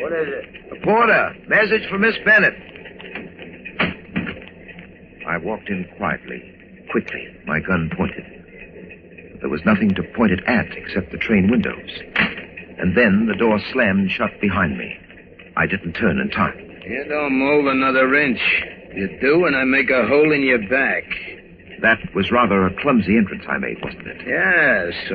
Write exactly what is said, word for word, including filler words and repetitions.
What is it? Porter, message for Miss Bennett. I walked in quietly, quickly, my gun pointed. But there was nothing to point it at except the train windows. And then the door slammed shut behind me. I didn't turn in time. You don't move another inch. You do, and I make a hole in your back. That was rather a clumsy entrance I made, wasn't it? Yes,